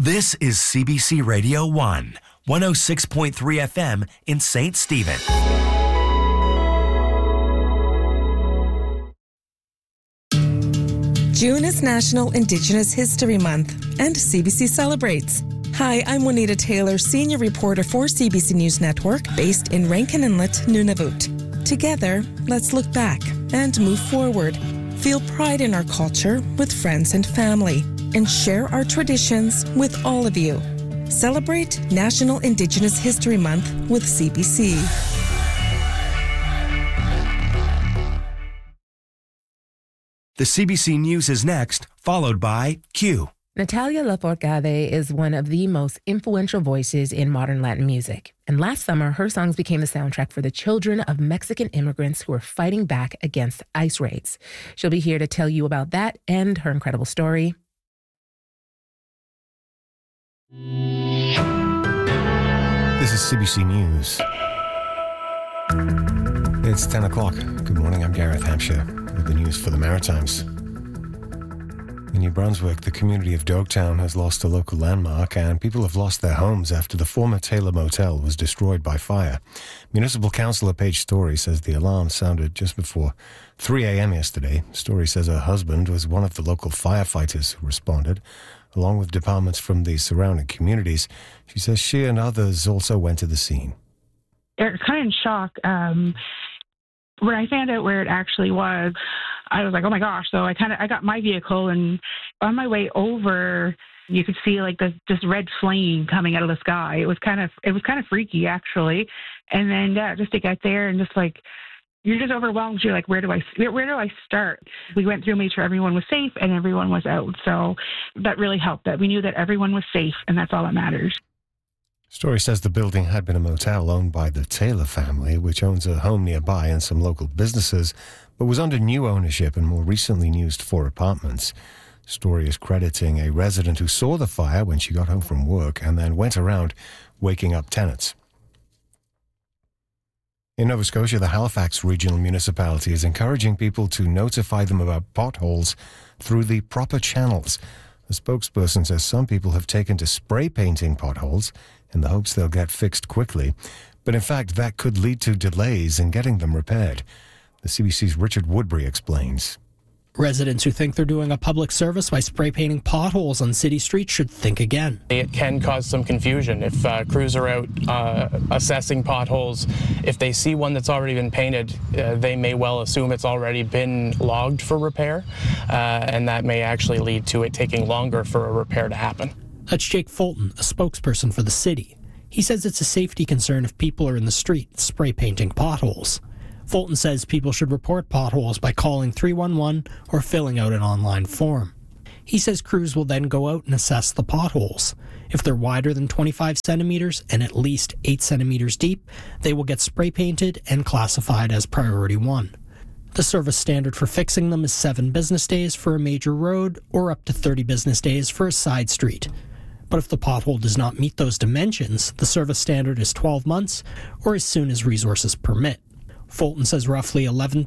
This is CBC Radio 1, 106.3 FM in St. Stephen. June is National Indigenous History Month, and CBC celebrates. Hi, I'm Juanita Taylor, senior reporter for CBC News Network, based in Rankin Inlet, Nunavut. Together, let's look back and move forward. Feel pride in our culture with friends and family, and share our traditions with all of you. Celebrate National Indigenous History Month with CBC. The CBC News is next, followed by Q. Natalia Lafourcade is one of the most influential voices in modern Latin music. And last summer, her songs became the soundtrack for the children of Mexican immigrants who are fighting back against ICE raids. She'll be here to tell you about that and her incredible story. This is CBC News. It's 10 o'clock. Good morning, I'm Gareth Hampshire with the news for the Maritimes. In New Brunswick, the community of Dogtown has lost a local landmark and people have lost their homes after the former Taylor Motel was destroyed by fire. Municipal Councillor Paige Story says the alarm sounded just before 3 a.m. yesterday. Story says her husband was one of the local firefighters who responded, along with departments from the surrounding communities. She says she and others also went to the scene. They're kind of in shock. When I found out where it actually was, I was like, oh my gosh. So I got my vehicle, and on my way over, you could see like this red flame coming out of the sky. It was kind of freaky actually. And then just to get there and just like, you're just overwhelmed. You're like, where do I start? We went through, made sure everyone was safe and everyone was out. So that really helped, that we knew that everyone was safe, and that's all that matters. Story says the building had been a motel owned by the Taylor family, which owns a home nearby and some local businesses, but was under new ownership and more recently used for apartments. Story is crediting a resident who saw the fire when she got home from work and then went around waking up tenants. In Nova Scotia, the Halifax Regional Municipality is encouraging people to notify them about potholes through the proper channels. The spokesperson says some people have taken to spray painting potholes in the hopes they'll get fixed quickly, but in fact that could lead to delays in getting them repaired. The CBC's Richard Woodbury explains. Residents who think they're doing a public service by spray painting potholes on city streets should think again. It can cause some confusion if crews are out assessing potholes. If they see one that's already been painted, they may well assume it's already been logged for repair, and that may actually lead to it taking longer for a repair to happen. That's Jake Fulton, a spokesperson for the city. He says it's a safety concern if people are in the street spray painting potholes. Fulton says people should report potholes by calling 311 or filling out an online form. He says crews will then go out and assess the potholes. If they're wider than 25 centimeters and at least 8 centimeters deep, they will get spray painted and classified as Priority 1. The service standard for fixing them is 7 business days for a major road or up to 30 business days for a side street. But if the pothole does not meet those dimensions, the service standard is 12 months or as soon as resources permit. Fulton says roughly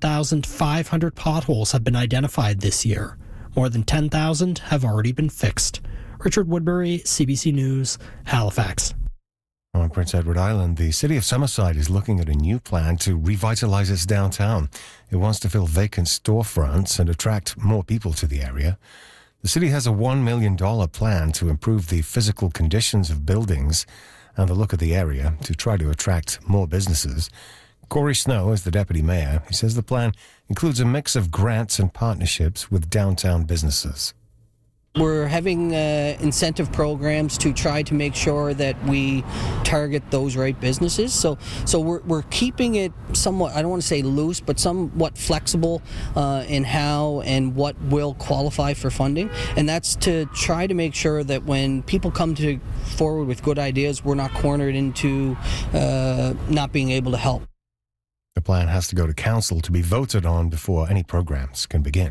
11,500 potholes have been identified this year. More than 10,000 have already been fixed. Richard Woodbury, CBC News, Halifax. On Prince Edward Island, the city of Summerside is looking at a new plan to revitalise its downtown. It wants to fill vacant storefronts and attract more people to the area. The city has a $1 million plan to improve the physical conditions of buildings and the look of the area to try to attract more businesses. Corey Snow is the deputy mayor. He says the plan includes a mix of grants and partnerships with downtown businesses. We're having incentive programs to try to make sure that we target those right businesses. So we're keeping it somewhat, I don't want to say loose, but somewhat flexible in how and what will qualify for funding. And that's to try to make sure that when people come forward with good ideas, we're not cornered into not being able to help. The plan has to go to council to be voted on before any programs can begin.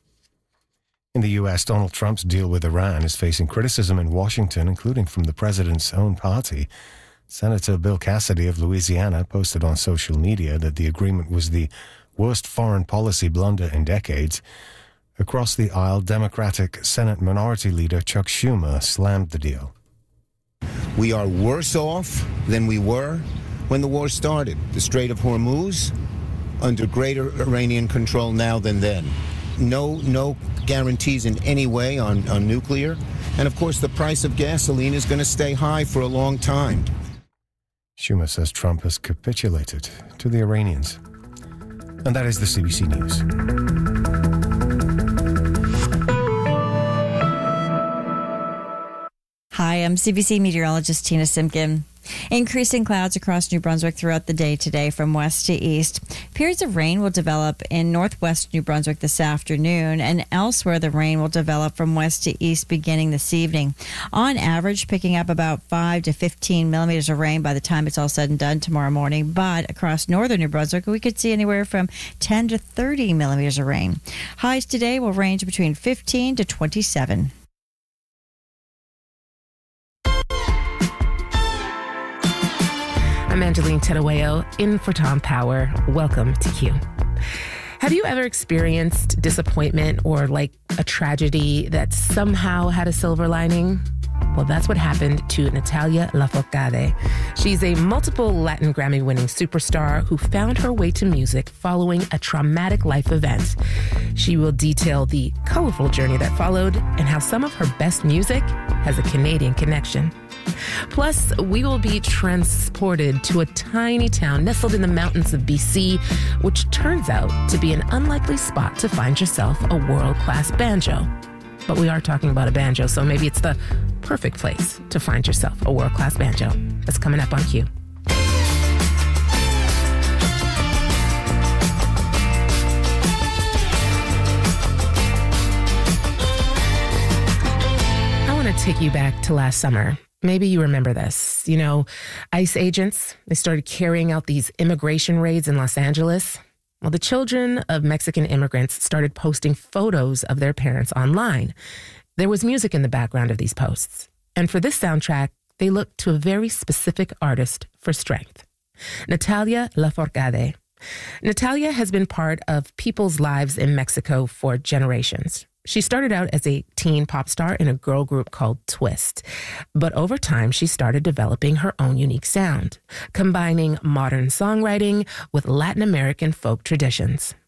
In the U.S., Donald Trump's deal with Iran is facing criticism in Washington, including from the president's own party. Senator Bill Cassidy of Louisiana posted on social media that the agreement was the worst foreign policy blunder in decades. Across the aisle, Democratic Senate Minority Leader Chuck Schumer slammed the deal. We are worse off than we were when the war started. The Strait of Hormuz under greater Iranian control now than then. No guarantees in any way on nuclear. And of course, the price of gasoline is going to stay high for a long time. Schumer says Trump has capitulated to the Iranians. And that is the CBC News. Hi, I'm CBC meteorologist Tina Simpkin. Increasing clouds across New Brunswick throughout the day today from west to east. Periods of rain will develop in northwest New Brunswick this afternoon, and elsewhere the rain will develop from west to east beginning this evening. On average, picking up about 5 to 15 millimeters of rain by the time it's all said and done tomorrow morning, but across northern New Brunswick we could see anywhere from 10 to 30 millimeters of rain. Highs today will range between 15 to 27. I'm Angeline Tedaweo, in for Tom Power. Welcome to Q. Have you ever experienced disappointment or like a tragedy that somehow had a silver lining? Well, that's what happened to Natalia Lafourcade. She's a multiple Latin Grammy-winning superstar who found her way to music following a traumatic life event. She will detail the colorful journey that followed and how some of her best music has a Canadian connection. Plus, we will be transported to a tiny town nestled in the mountains of BC, which turns out to be an unlikely spot to find yourself a world-class banjo. But we are talking about a banjo, so maybe it's the perfect place to find yourself a world-class banjo. That's coming up on Q. I want to take you back to last summer. Maybe you remember this. You know, ICE agents, they started carrying out these immigration raids in Los Angeles. Well, the children of Mexican immigrants started posting photos of their parents online. There was music in the background of these posts. And for this soundtrack, they looked to a very specific artist for strength. Natalia Lafourcade. Natalia has been part of people's lives in Mexico for generations. She started out as a teen pop star in a girl group called Twist. But over time, she started developing her own unique sound, combining modern songwriting with Latin American folk traditions.